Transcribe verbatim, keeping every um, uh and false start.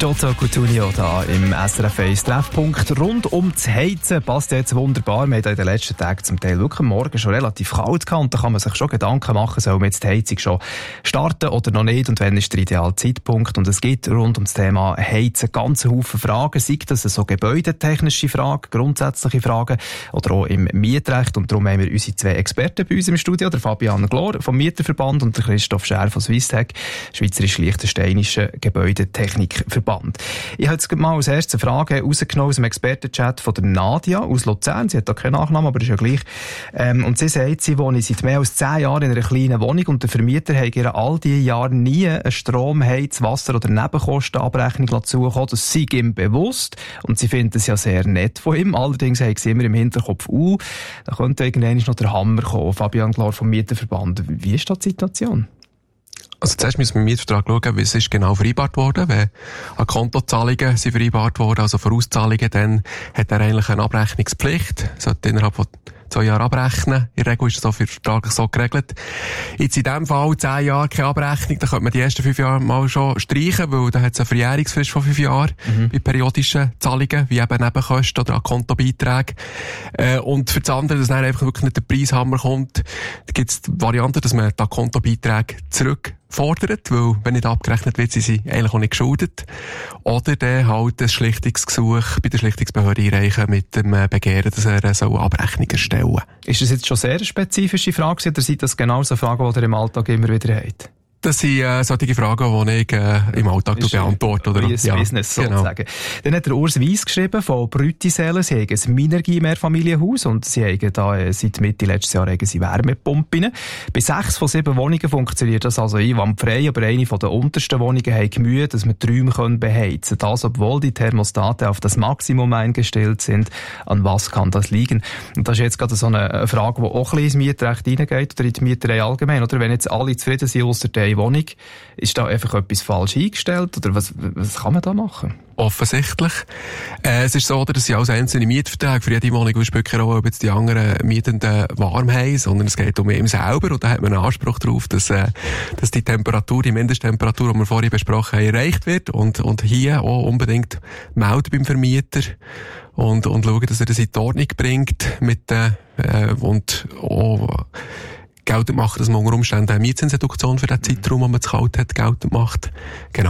Giotto Coutinho da im S R F eins Treffpunkt. Rund um das Heizen passt jetzt wunderbar. Wir haben in den letzten Tagen zum Teil wirklich am Morgen schon relativ kalt gehabt. Und da kann man sich schon Gedanken machen, soll man jetzt die Heizung schon starten oder noch nicht und wann ist der ideale Zeitpunkt. Und es gibt rund um das Thema Heizen ganze Haufen Fragen, sei das so gebäudetechnische Fragen, grundsätzliche Fragen oder auch im Mietrecht. Und darum haben wir unsere zwei Experten bei uns im Studio, der Fabian Glor vom Mieterverband und der Christoph Scher von Swisstech, schweizerisch-liechtensteinischen Gebäudetechnikverband. Ich habe jetzt mal als erste Frage rausgenommen aus dem Expertenchat von der Nadia aus Luzern. Sie hat da keinen Nachnamen, aber ist ja gleich. Ähm, und sie sagt, sie wohne seit mehr als zehn Jahren in einer kleinen Wohnung und der Vermieter hat ihr all diese Jahre nie eine Strom-, Heiz-, Wasser- oder Nebenkostenabrechnung zugekommen. Das sei ihm bewusst und sie findet es ja sehr nett von ihm. Allerdings haben sie immer im Hinterkopf, uh, da könnte irgendwann noch der Hammer kommen. Fabian Glor vom Mieterverband. Wie ist da die Situation? Also zuerst müssen wir im Mietvertrag schauen, wie es ist genau vereinbart worden. Wenn an Kontozahlungen sind vereinbart worden, also Vorauszahlungen, dann hat er eigentlich eine Abrechnungspflicht. Sollte innerhalb von zwei Jahren abrechnen. In der Regel ist das auch vertraglich so geregelt. Jetzt in diesem Fall zehn Jahre keine Abrechnung, dann könnte man die ersten fünf Jahre mal schon streichen, weil da hat es eine Verjährungsfrist von fünf Jahren mhm. bei periodischen Zahlungen, wie eben Nebenkosten oder an Kontobeiträge. Äh, und für das andere, dass dann einfach wirklich nicht der Preishammer kommt, da gibt es die Variante, dass man da Kontobeiträge zurückfordert, weil wenn nicht abgerechnet wird, sind sie eigentlich auch nicht geschuldet. Oder dann halt ein Schlichtungsgesuch bei der Schlichtungsbehörde einreichen mit dem Begehren, dass er so Abrechnung erstellen soll. Ist das jetzt schon sehr eine spezifische Frage oder sind das genau so Fragen, die ihr im Alltag immer wieder habt? Das sind äh, solche Fragen, die ich äh, im Alltag beantworte. Oder? Wie ein ja, Business sozusagen. Genau. Dann hat der Urs Weiss geschrieben von Brüttiseelen. Sie haben ein Minergie-Mehrfamilienhaus und sie haben da äh, seit Mitte letztes Jahr haben sie Wärmepumpen. Bei sechs von sieben Wohnungen funktioniert das also einwandfrei, aber eine von den untersten Wohnungen hat Mühe, dass man die Räume beheizen können. Das, obwohl die Thermostate auf das Maximum eingestellt sind. An was kann das liegen? Und das ist jetzt gerade so eine Frage, die auch ein bisschen ins Mietrecht reingeht oder in die Mieterei allgemein. Oder wenn jetzt alle zufrieden sind, ausser der Wohnung, ist da einfach etwas falsch eingestellt oder was, was kann man da machen? Offensichtlich. Äh, es ist so, dass sie als einzelne Mietverträge für jede Wohnung spielt keine Rolle, ob jetzt die anderen Mietenden warm haben, sondern es geht um ihn selber und da hat man einen Anspruch darauf, dass, äh, dass die Temperatur, die Mindesttemperatur, die wir vorhin besprochen haben, erreicht wird und, und hier auch unbedingt melden beim Vermieter und, und schauen, dass er das in die Ordnung bringt mit, äh, und auch geltend macht, dass man unter Umständen eine Mietzinsreduktion für den Zeitraum, den man zu kalt hat, geltend macht. Genau.